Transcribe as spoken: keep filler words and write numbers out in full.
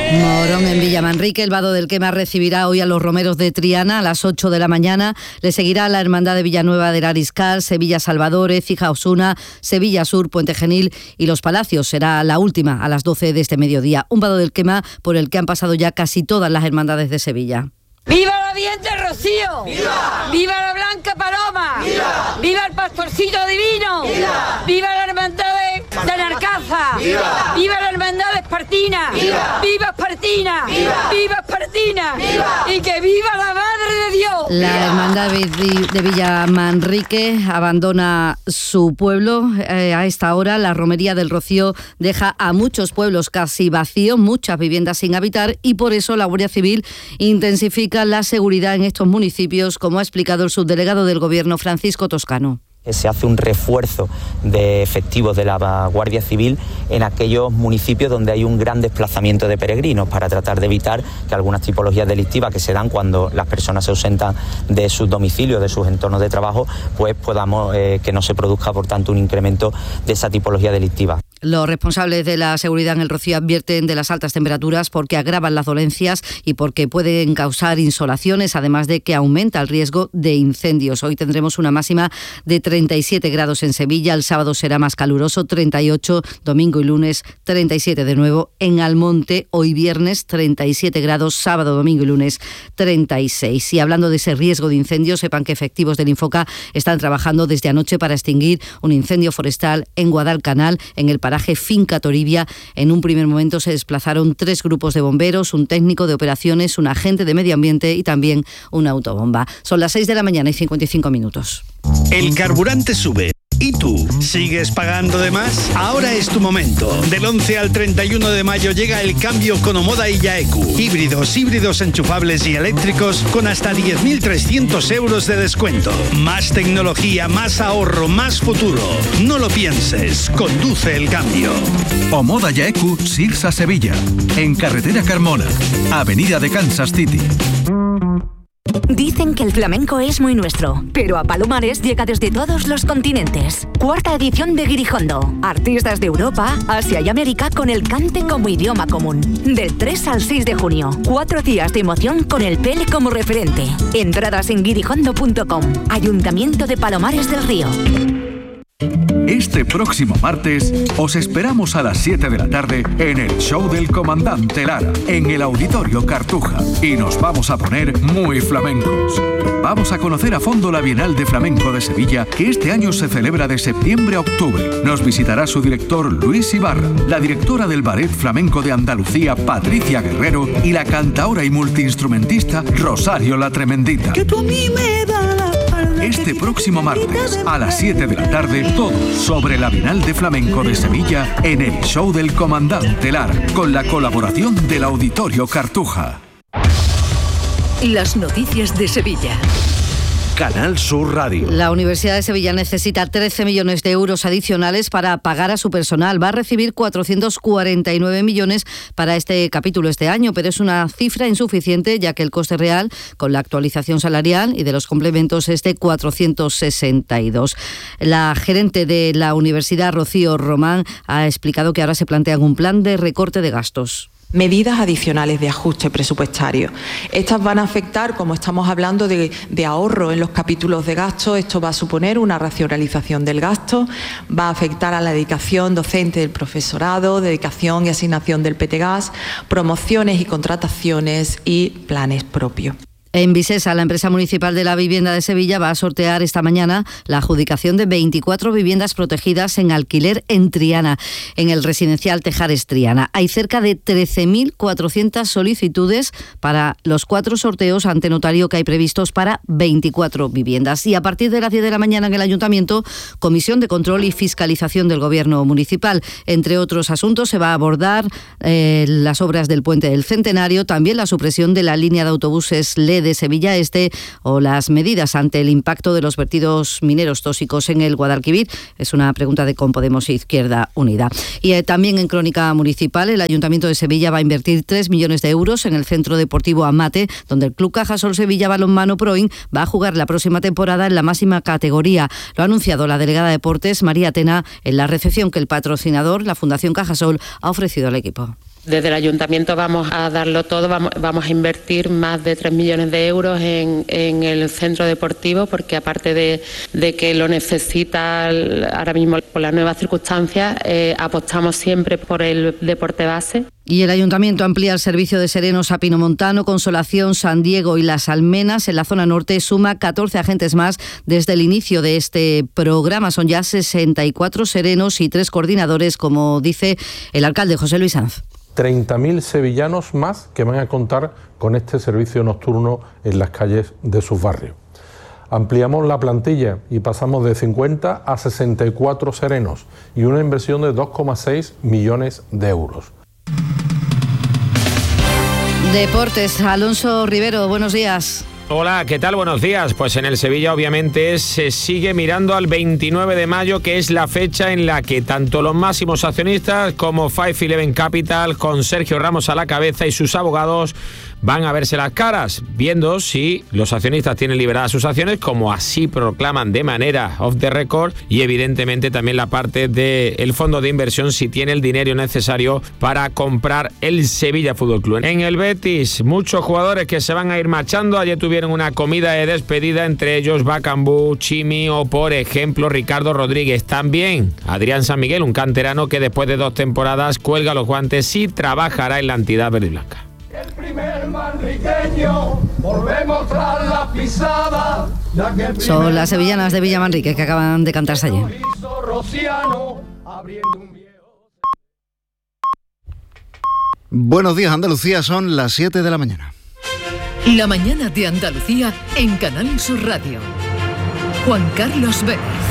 Morón en Villamanrique. El Vado del Quema recibirá hoy a los romeros de Triana a las ocho de la mañana. Le seguirá la Hermandad de Villanueva del Ariscal, Sevilla Salvador, Écija Osuna, Sevilla Sur, Puente Genil y Los Palacios. Será la última a las doce de este mediodía. Un Vado del Quema por el que han pasado ya casi todas las hermandades de Sevilla. ¡Viva la Virgen de Rocío! ¡Viva! ¡Viva la Blanca Paloma! ¡Viva! ¡Viva el Pastorcito Divino! ¡Viva! ¡Viva la Hermandad de, de Narcaza! ¡Viva! ¡Viva la Hermandad de Espartina! ¡Viva! ¡Viva Espartina! ¡Viva! ¡Viva Espartina! ¡Viva! ¡Y que viva la Madre de Dios! La Hermandad de Villamanrique abandona su pueblo eh, a esta hora. La romería del Rocío deja a muchos pueblos casi vacíos, muchas viviendas sin habitar, y por eso la Guardia Civil intensifica la seguridad en estos municipios, como ha explicado el subdelegado del Gobierno, Francisco Toscano. Se hace un refuerzo de efectivos de la Guardia Civil en aquellos municipios donde hay un gran desplazamiento de peregrinos, para tratar de evitar que algunas tipologías delictivas que se dan cuando las personas se ausentan de sus domicilios, de sus entornos de trabajo, pues podamos eh, que no se produzca, por tanto, un incremento de esa tipología delictiva. Los responsables de la seguridad en el Rocío advierten de las altas temperaturas porque agravan las dolencias y porque pueden causar insolaciones, además de que aumenta el riesgo de incendios. Hoy tendremos una máxima de treinta y siete grados en Sevilla, el sábado será más caluroso, treinta y ocho, domingo y lunes treinta y siete de nuevo. En Almonte, hoy viernes treinta y siete grados, sábado, domingo y lunes treinta y seis. Y hablando de ese riesgo de incendios, sepan que efectivos del Infoca están trabajando desde anoche para extinguir un incendio forestal en Guadalcanal, en el paraje Finca Toribia. En un primer momento se desplazaron tres grupos de bomberos, un técnico de operaciones, un agente de medio ambiente y también una autobomba. Son las seis de la mañana y cincuenta y cinco minutos. El carburante sube. ¿Y tú? ¿Sigues pagando de más? Ahora es tu momento. Del once al treinta y uno de mayo llega el cambio con Omoda y Yaeku. Híbridos, híbridos enchufables y eléctricos con hasta diez mil trescientos euros de descuento. Más tecnología, más ahorro, más futuro. No lo pienses, conduce el cambio. Omoda Yaeku, Sirsa Sevilla. En carretera Carmona, avenida de Kansas City. Dicen que el flamenco es muy nuestro, pero a Palomares llega desde todos los continentes. Cuarta edición de Guirijondo. Artistas de Europa, Asia y América con el cante como idioma común. Del tres al seis de junio. Cuatro días de emoción con el Pele como referente. Entradas en guirijondo punto com. Ayuntamiento de Palomares del Río. Este próximo martes os esperamos a las siete de la tarde en el show del Comandante Lara, en el Auditorio Cartuja. Y nos vamos a poner muy flamencos. Vamos a conocer a fondo la Bienal de Flamenco de Sevilla, que este año se celebra de septiembre a octubre. Nos visitará su director Luis Ibarra, la directora del Ballet Flamenco de Andalucía Patricia Guerrero y la cantaora y multiinstrumentista Rosario la Tremendita. Que tú a mí me das la espalda. Este próximo martes a las siete de la tarde, todo sobre la Bienal de Flamenco de Sevilla en el show del Comandante Lara, con la colaboración del Auditorio Cartuja. Las noticias de Sevilla. Canal Sur Radio. La Universidad de Sevilla necesita trece millones de euros adicionales para pagar a su personal. Va a recibir cuatrocientos cuarenta y nueve millones para este capítulo este año, pero es una cifra insuficiente, ya que el coste real, con la actualización salarial y de los complementos, es de cuatrocientos sesenta y dos. La gerente de la Universidad, Rocío Román, ha explicado que ahora se plantea un plan de recorte de gastos. Medidas adicionales de ajuste presupuestario. Estas van a afectar, como estamos hablando de, de ahorro en los capítulos de gasto, esto va a suponer una racionalización del gasto, va a afectar a la dedicación docente del profesorado, dedicación y asignación del P T Gas, promociones y contrataciones y planes propios. En Visesa, la empresa municipal de la vivienda de Sevilla va a sortear esta mañana la adjudicación de veinticuatro viviendas protegidas en alquiler en Triana, en el residencial Tejares Triana. Hay cerca de trece mil cuatrocientas solicitudes para los cuatro sorteos ante notario que hay previstos para veinticuatro viviendas. Y a partir de las diez de la mañana en el Ayuntamiento, Comisión de Control y Fiscalización del Gobierno Municipal. Entre otros asuntos, se va a abordar eh, las obras del Puente del Centenario, también la supresión de la línea de autobuses L E D de Sevilla Este o las medidas ante el impacto de los vertidos mineros tóxicos en el Guadalquivir. Es una pregunta de Con Podemos e Izquierda Unida. Y eh, también en crónica municipal, el Ayuntamiento de Sevilla va a invertir tres millones de euros en el Centro Deportivo Amate, donde el Club Cajasol Sevilla Balonmano Proin va a jugar la próxima temporada en la máxima categoría. Lo ha anunciado la delegada de Deportes, María Tena, en la recepción que el patrocinador, la Fundación Cajasol, ha ofrecido al equipo. Desde el ayuntamiento vamos a darlo todo, vamos, vamos a invertir más de tres millones de euros en, en el centro deportivo, porque aparte de, de que lo necesita ahora mismo por las nuevas circunstancias, eh, apostamos siempre por el deporte base. Y el Ayuntamiento amplía el servicio de serenos a Pinomontano, Consolación, San Diego y Las Almenas. En la zona norte suma catorce agentes más desde el inicio de este programa. Son ya sesenta y cuatro serenos y tres coordinadores, como dice el alcalde José Luis Sanz. treinta mil sevillanos más que van a contar con este servicio nocturno en las calles de sus barrios. Ampliamos la plantilla y pasamos de cincuenta a sesenta y cuatro serenos y una inversión de dos coma seis millones de euros. Deportes, Alonso Rivero, buenos días. Hola, ¿qué tal? Buenos días. Pues en el Sevilla obviamente se sigue mirando al veintinueve de mayo, que es la fecha en la que tanto los máximos accionistas como Five Eleven Capital, con Sergio Ramos a la cabeza y sus abogados, van a verse las caras, viendo si los accionistas tienen liberadas sus acciones, como así proclaman de manera off the record, y evidentemente también la parte del fondo de inversión, si tiene el dinero necesario para comprar el Sevilla Fútbol Club. En el Betis, muchos jugadores que se van a ir marchando. Ayer tuvieron una comida de despedida, entre ellos Bacambú, Chimi o, por ejemplo, Ricardo Rodríguez. También Adrián San Miguel, un canterano que después de dos temporadas cuelga los guantes y trabajará en la entidad verde y blanca. El primer manriqueño, volvemos tras la pisada. Son las sevillanas de Villamanrique que acaban de cantarse ayer. Buenos días, Andalucía, son las siete de la mañana. La mañana de Andalucía en Canal Sur Radio. Juan Carlos Vélez.